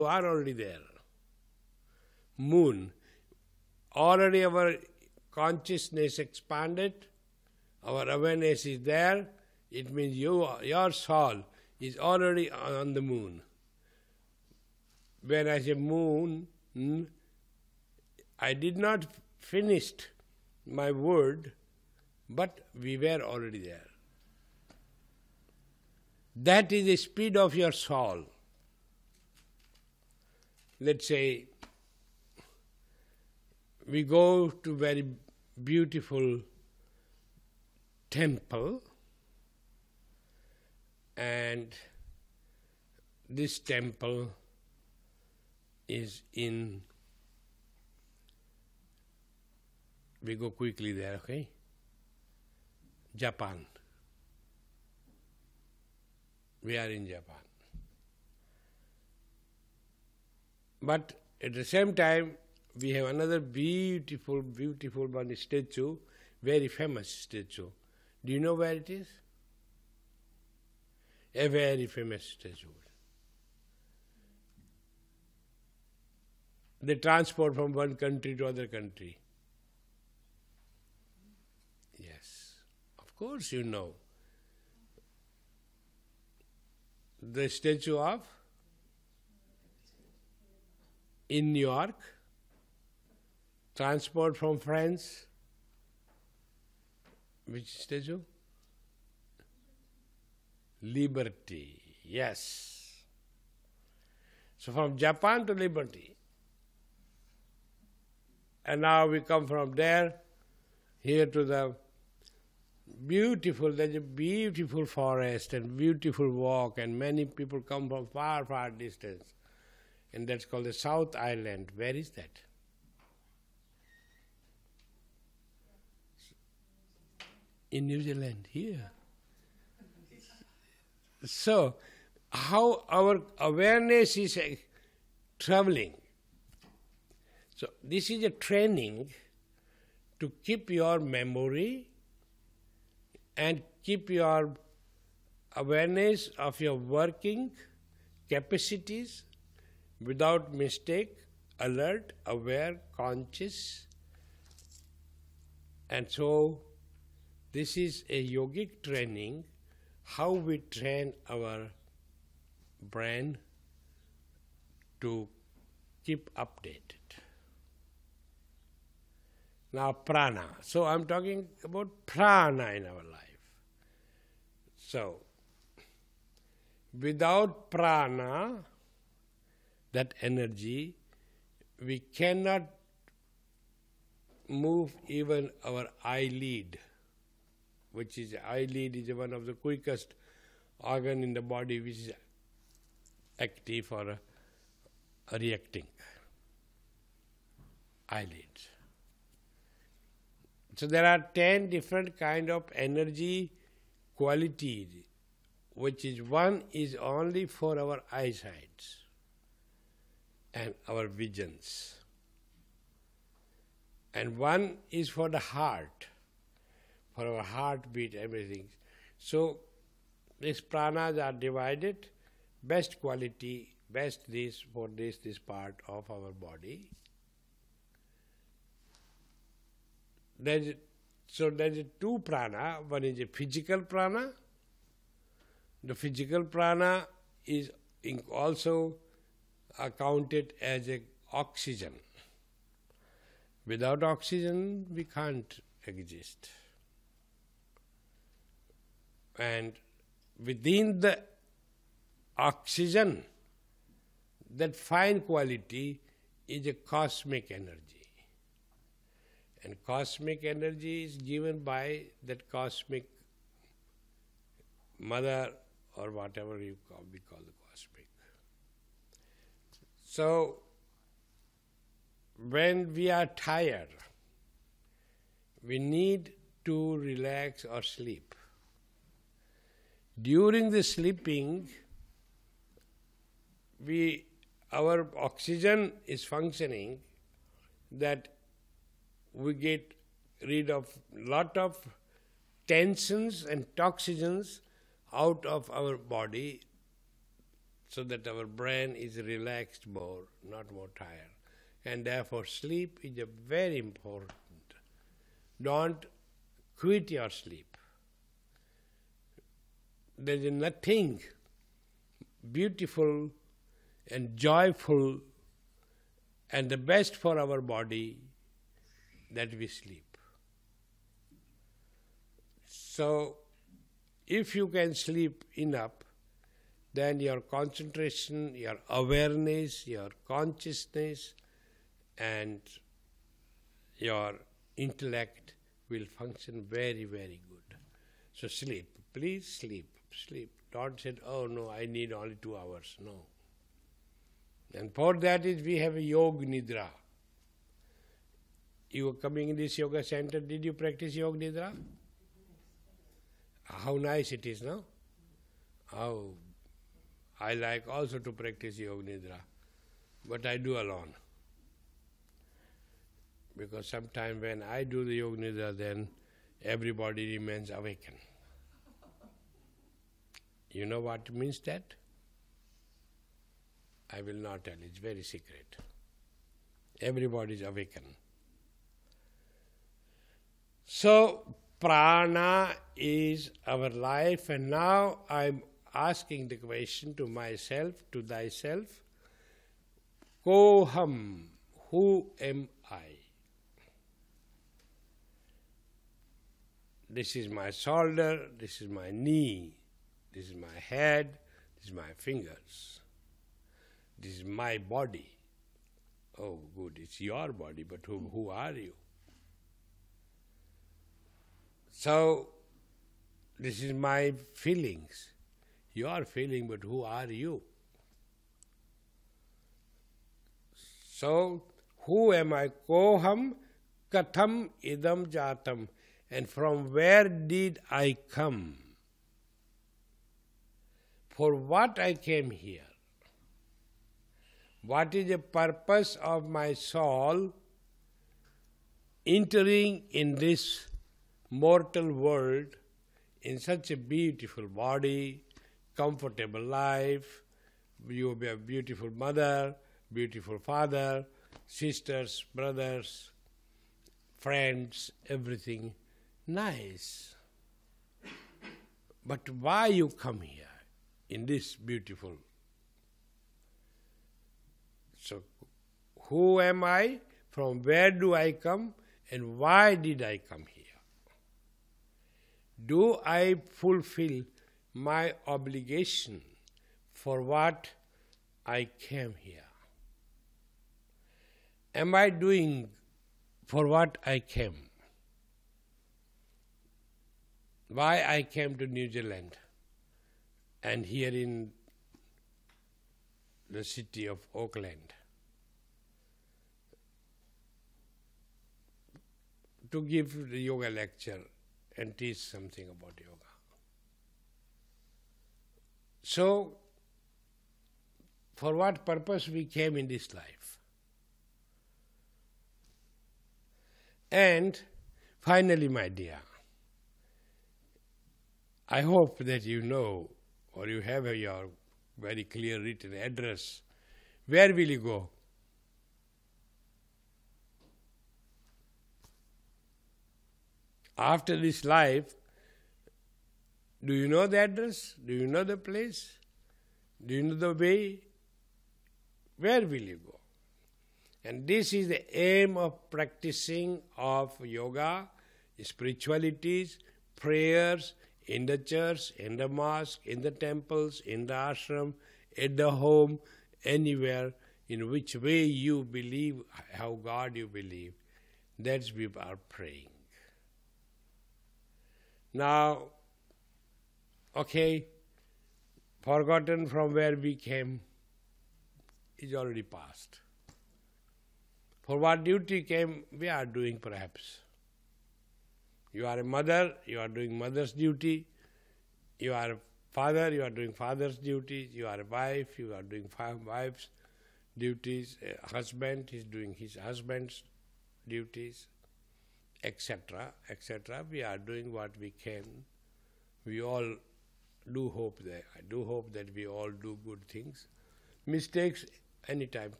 are already there. Moon. Already our consciousness expanded, our awareness is there, it means your soul is already on the moon. When I say moon, I did not finish my word, but we were already there. That is the speed of your soul. Let's say we go to very beautiful temple, and this temple is in, we go quickly there, okay? Japan. We are in Japan. But at the same time, we have another beautiful, beautiful one statue, very famous statue. Do you know where it is? A very famous statue. They transport from one country to other country. Yes, of course you know. The statue of in New York, transport from France. Which statue? Liberty, yes. So from Japan to Liberty. And now we come from there, here to the beautiful, there's a beautiful forest and beautiful walk, and many people come from far, far distance. And that's called the South Island. Where is that? In New Zealand, here. So, how our awareness is traveling. So, this is a training to keep your memory and keep your awareness of your working capacities without mistake, alert, aware, conscious. And so, this is a yogic training, how we train our brain to keep updated. Now prana. So I'm talking about prana in our life. So, without prana, that energy, we cannot move even our eyelid, which is eyelid is one of the quickest organ in the body which is active or reacting. Eyelids. So there are 10 different kind of energy qualities, which is one is only for our eyesight and our visions. And one is for the heart, for our heartbeat, everything. So these pranas are divided, best quality, best this for this part of our body. There's two prana. One is a physical prana. The physical prana is also accounted as a oxygen. Without oxygen, we can't exist. And within the oxygen, that fine quality is a cosmic energy. And cosmic energy is given by that cosmic mother or whatever we call the cosmic. So, when we are tired, we need to relax or sleep. During the sleeping, our oxygen is functioning, that we get rid of lot of tensions and toxins out of our body so that our brain is relaxed more, not more tired. And therefore sleep is a very important. Don't quit your sleep. There is nothing beautiful and joyful and the best for our body that we sleep. So, if you can sleep enough, then your concentration, your awareness, your consciousness, and your intellect will function very, very good. So sleep. Please sleep. Sleep. Don't say, oh no, I need only 2 hours. No. And for that is we have a Yoga Nidra. You were coming in this yoga center, did you practice Yoga Nidra? How nice it is, no? Oh, I like also to practice Yoga Nidra, but I do alone. Because sometimes when I do the Yoga Nidra, then everybody remains awakened. You know what means that? I will not tell, it's very secret. Everybody is awakened. So, prana is our life, and now I'm asking the question to myself, to thyself, Koham, who am I? This is my shoulder, this is my knee, this is my head, this is my fingers. This is my body. Oh, good, it's your body, but who are you? So, this is my feelings. You are feeling, but who are you? So, who am I? Koham katham idam jatam. And from where did I come? For what I came here? What is the purpose of my soul entering in this mortal world in such a beautiful body, comfortable life? You will be a beautiful mother, beautiful father, sisters, brothers, friends, everything nice. But why you come here in this beautiful? So, who am I? From where do I come? And why did I come here? Do I fulfill my obligation for what I came here? Am I doing for what I came? Why I came to New Zealand and here in the city of Auckland? To give the yoga lecture and teach something about yoga. So, for what purpose we came in this life? And finally, my dear, I hope that you know, or you have your very clear written address. Where will you go? After this life, do you know the address? Do you know the place? Do you know the way? Where will you go? And this is the aim of practicing of yoga, spiritualities, prayers, in the church, in the mosque, in the temples, in the ashram, at the home, anywhere, in which way you believe, how God you believe, that's we are praying. Now, okay, forgotten from where we came is already past. For what duty came, we are doing perhaps. You are a mother, you are doing mother's duty. You are a father, you are doing father's duties. You are a wife, you are doing wife's duties. A husband is doing his husband's duties, etc., etc. We are doing what we can. We all do hope that we all do good things. Mistakes anytime